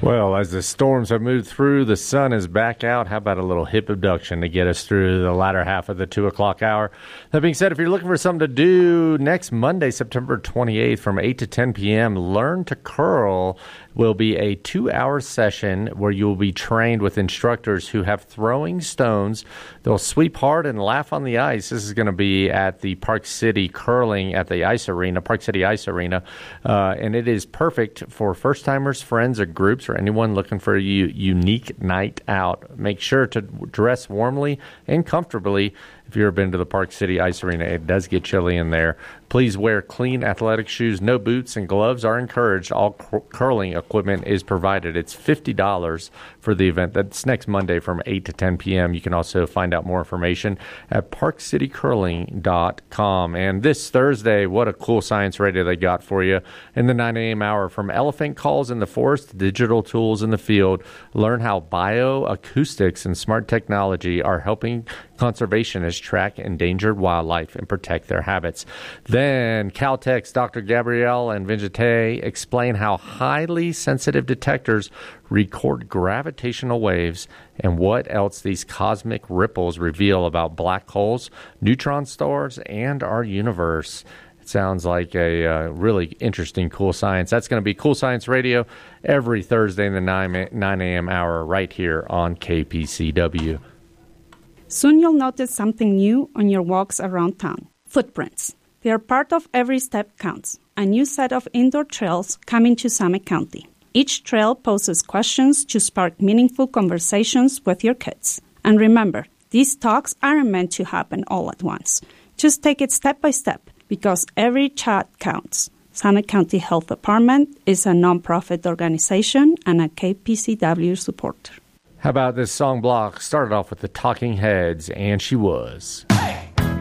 Well, as the storms have moved through, the sun is back out. How about a little hip abduction to get us through the latter half of the 2 o'clock hour? That being said, if you're looking for something to do next Monday, September 28th from 8 to 10 p.m., Learn to Curl will be a 2-hour session where you will be trained with instructors who have throwing stones. They'll sweep hard and laugh on the ice. This is going to be at the Park City Curling at the Ice Arena, Park City Ice Arena, and it is perfect for first-timers, friends, or groups, or anyone looking for a unique night out. Make sure to dress warmly and comfortably. If you've ever been to the Park City Ice Arena, it does get chilly in there. Please wear clean athletic shoes. No boots and gloves are encouraged. All curling equipment is provided. It's $50 for the event. That's next Monday from 8 to 10 p.m. You can also find out more information at parkcitycurling.com. And this Thursday, what a cool science radio they got for you in the 9 a.m. hour. From elephant calls in the forest to digital tools in the field, learn how bioacoustics and smart technology are helping conservationists track endangered wildlife and protect their habits. Then Caltech's Dr. Gabrielle and Vinjate explain how highly sensitive detectors record gravitational waves and what else these cosmic ripples reveal about black holes, neutron stars, and our universe. It sounds like a really interesting, cool science. That's going to be Cool Science Radio every Thursday in the 9 a.m. hour right here on KPCW. Soon you'll notice something new on your walks around town. Footprints. They are part of Every Step Counts, a new set of indoor trails coming to Summit County. Each trail poses questions to spark meaningful conversations with your kids. And remember, these talks aren't meant to happen all at once. Just take it step by step, because every chat counts. Summit County Health Department is a nonprofit organization and a KPCW supporter. How about this song block? Started off with the Talking Heads, and She Was. Hey!